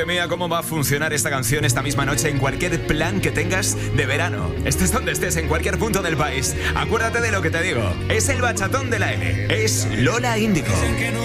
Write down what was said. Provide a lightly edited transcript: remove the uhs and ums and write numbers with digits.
Madre mía, cómo va a funcionar esta canción esta misma noche en cualquier plan que tengas de verano. Estés donde estés, en cualquier punto del país. Acuérdate de lo que te digo. Es el bachatón de la L. Es Lola Índigo.